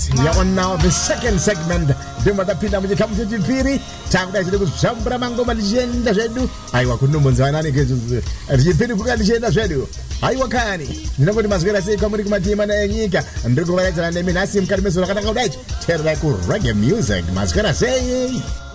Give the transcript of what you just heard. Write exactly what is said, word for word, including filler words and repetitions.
Yeah, now the second segment ndimatapinda muchikamu chechipiri takuda chiri kuzvambura mangoma lichienda zvedu aiwa kunombonzwa nani kezvo lichipiri kuka lichienda zvedu aiwa kani ndinongoti mazwera sei kwamuri kumatima enyika ndiri kuvaradzana nemi nhasi mukati mezvo rakanaka kudai teererai ku reggae music mazwera sei